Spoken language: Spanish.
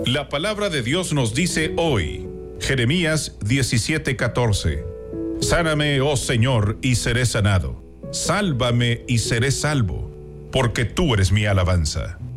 La palabra de Dios nos dice hoy, Jeremías 17:14, Sáname, oh Señor, y seré sanado. Sálvame y seré salvo, porque tú eres mi alabanza.